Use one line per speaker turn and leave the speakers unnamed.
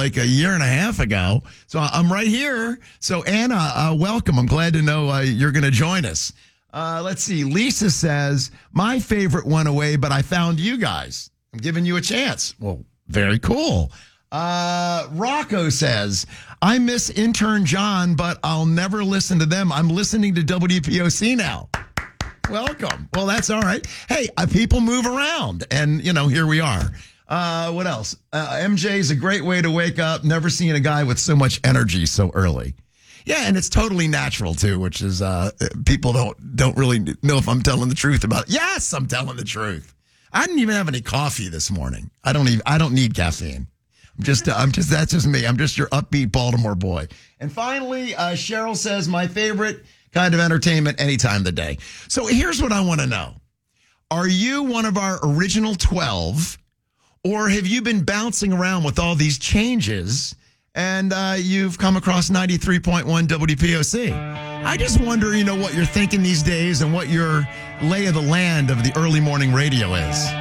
like a year and a half ago. So I'm right here. So Anna, welcome. I'm glad to know you're going to join us. Let's see. Lisa says, my favorite went away, but I found you guys. I'm giving you a chance. Well, very cool. Rocco says, I miss intern John, but I'll never listen to them. I'm listening to WPOC now. Welcome. Well, that's all right. Hey, people move around, and, here we are. What else? MJ is a great way to wake up. Never seen a guy with so much energy so early. Yeah, and it's totally natural, too, which is people don't really know if I'm telling the truth about it. Yes, I'm telling the truth. I didn't even have any coffee this morning. I don't need caffeine. That's just me. I'm just your upbeat Baltimore boy. And finally, Cheryl says, my favorite kind of entertainment any time of the day. So here's what I want to know. Are you one of our original 12, or have you been bouncing around with all these changes and you've come across 93.1 WPOC? I just wonder, what you're thinking these days and what your lay of the land of the early morning radio is.